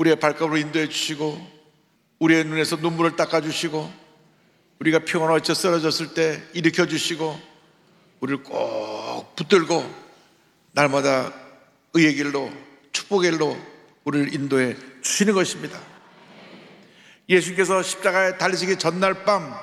우리의 발걸음을 인도해 주시고 우리의 눈에서 눈물을 닦아주시고 우리가 평안에 어찌 쓰러졌을 때 일으켜 주시고 우리를 꼭 붙들고 날마다 의의 길로 축복의 길로 우리를 인도해 주시는 것입니다. 예수님께서 십자가에 달리시기 전날 밤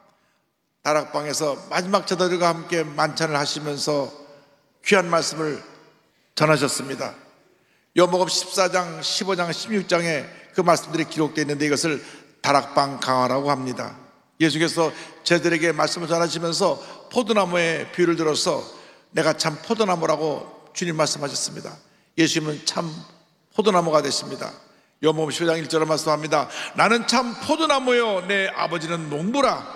다락방에서 마지막 제자들과 함께 만찬을 하시면서 귀한 말씀을 전하셨습니다. 요한복음 14장, 15장, 16장에 그 말씀들이 기록되어 있는데 이것을 다락방 강화라고 합니다. 예수께서 제자들에게 말씀을 전하시면서 포도나무의 비유를 들어서 내가 참 포도나무라고 주님 말씀하셨습니다. 예수님은 참 포도나무가 되십니다. 요한복음 15장 1절을 말씀합니다. 나는 참 포도나무요 내 아버지는 농부라.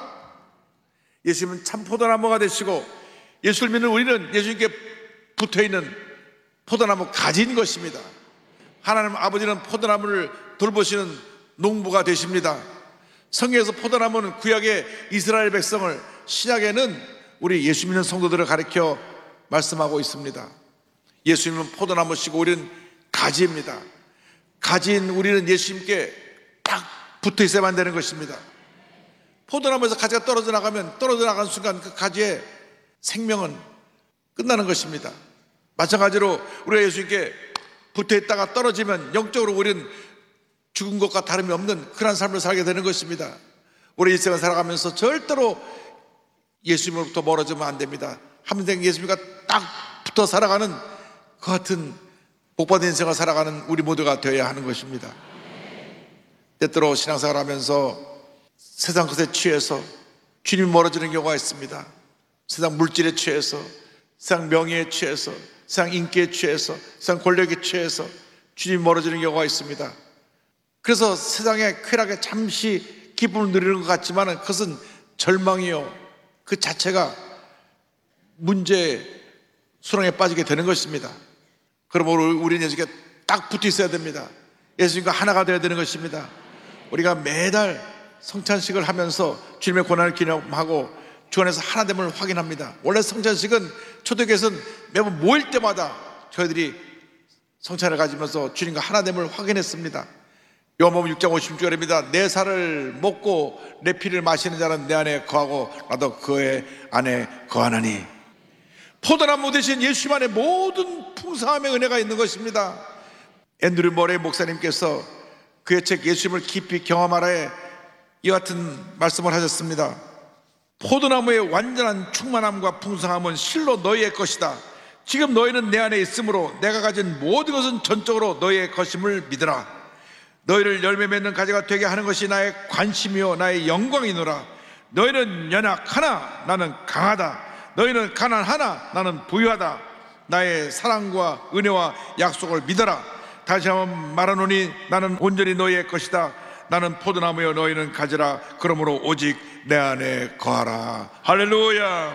예수님은 참 포도나무가 되시고 예수를 믿는 우리는 예수님께 붙어있는 포도나무 가지인 것입니다. 하나님 아버지는 포도나무를 돌보시는 농부가 되십니다. 성경에서 포도나무는 구약의 이스라엘 백성을, 신약에는 우리 예수 믿는 성도들을 가리켜 말씀하고 있습니다. 예수님은 포도나무시고 우리는 가지입니다. 가지인 우리는 예수님께 딱 붙어 있어야만 되는 것입니다. 포도나무에서 가지가 떨어져 나가는 순간 그 가지의 생명은 끝나는 것입니다. 마찬가지로 우리가 예수님께 붙어 있다가 떨어지면 영적으로 우리는 죽은 것과 다름이 없는 그런 삶을 살게 되는 것입니다. 우리 일생을 살아가면서 절대로 예수님으로부터 멀어지면 안 됩니다. 한평생 예수님과 딱 붙어 살아가는 그 같은 복받은 인생을 살아가는 우리 모두가 되어야 하는 것입니다. 때때로 신앙생활 하면서 세상 것에 취해서 주님이 멀어지는 경우가 있습니다. 세상 물질에 취해서, 세상 명예에 취해서, 세상 인기에 취해서, 세상 권력에 취해서 주님이 멀어지는 경우가 있습니다. 그래서 세상의 쾌락에 잠시 기쁨을 누리는 것 같지만 그것은 절망이요, 그 자체가 문제의 수렁에 빠지게 되는 것입니다. 그러므로 우리는 예수님께 딱 붙어 있어야 됩니다. 예수님과 하나가 되어야 되는 것입니다. 우리가 매달 성찬식을 하면서 주님의 고난을 기념하고 주 안에서 하나됨을 확인합니다. 원래 성찬식은 초대교회에서는 매번 모일 때마다 저희들이 성찬을 가지면서 주님과 하나됨을 확인했습니다. 요한복음 6장 56절입니다. 내 살을 먹고 내 피를 마시는 자는 내 안에 거하고 나도 그의 안에 거하나니. 포도나무 대신 예수님 안에 모든 풍성함의 은혜가 있는 것입니다. 앤드류 머레이 목사님께서 그의 책 예수님을 깊이 경험하라에 이와 같은 말씀을 하셨습니다. 포도나무의 완전한 충만함과 풍성함은 실로 너희의 것이다. 지금 너희는 내 안에 있으므로 내가 가진 모든 것은 전적으로 너희의 것임을 믿으라. 너희를 열매 맺는 가지가 되게 하는 것이 나의 관심이요 나의 영광이노라. 너희는 연약하나 나는 강하다. 너희는 가난하나 나는 부유하다. 나의 사랑과 은혜와 약속을 믿어라. 다시 한번 말하노니 나는 온전히 너희의 것이다. 나는 포도나무여 너희는 가지라. 그러므로 오직 내 안에 거하라. 할렐루야.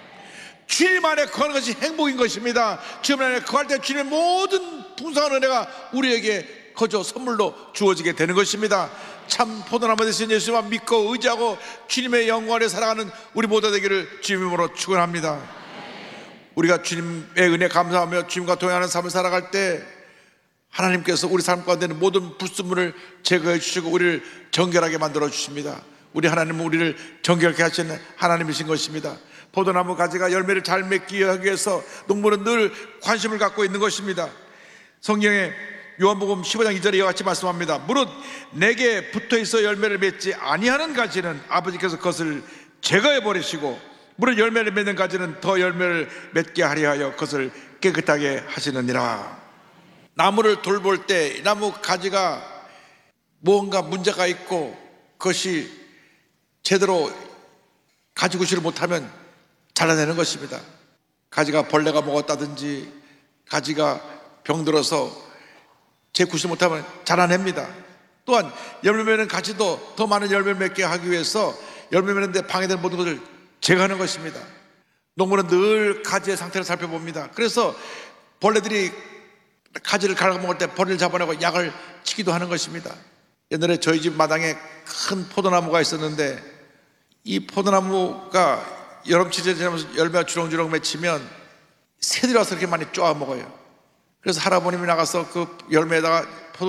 주님 안에 거하는 것이 행복인 것입니다. 주님 안에 거할 때 주님의 모든 풍성한 은혜가 우리에게 거저 선물로 주어지게 되는 것입니다. 참 포도나무 되신 예수만 믿고 의지하고 주님의 영광 아래 살아가는 우리 모두 되기를 주님으로 축원합니다. 우리가 주님의 은혜 감사하며 주님과 동행하는 삶을 살아갈 때 하나님께서 우리 삶 가운데 있는 모든 불순물을 제거해 주시고 우리를 정결하게 만들어 주십니다. 우리 하나님은 우리를 정결케 하시는 하나님이신 것입니다. 포도나무 가지가 열매를 잘 맺기 위해서 농부는 늘 관심을 갖고 있는 것입니다. 성경에 요한복음 15장 2절에 이와 같이 말씀합니다. 무릇 내게 붙어있어 열매를 맺지 아니하는 가지는 아버지께서 그것을 제거해 버리시고 무릇 열매를 맺는 가지는 더 열매를 맺게 하려 하여 그것을 깨끗하게 하시느니라. 나무를 돌볼 때 나무 가지가 무언가 문제가 있고 그것이 제대로 가지구실을 못하면 잘라내는 것입니다. 가지가 벌레가 먹었다든지 가지가 병들어서 재구실 못하면 자라냅니다. 또한 열매 맺는 가지도 더 많은 열매를 맺게 하기 위해서 열매 맺는데 방해되는 모든 것을 제거하는 것입니다. 농부는 늘 가지의 상태를 살펴봅니다. 그래서 벌레들이 가지를 갉아먹을 때 벌레를 잡아내고 약을 치기도 하는 것입니다. 옛날에 저희 집 마당에 큰 포도나무가 있었는데 이 포도나무가 여름철이 지나면서 열매가 주렁주렁 맺히면 새들이 와서 그렇게 많이 쪼아 먹어요. 그래서 할아버님이 나가서 그 열매에다가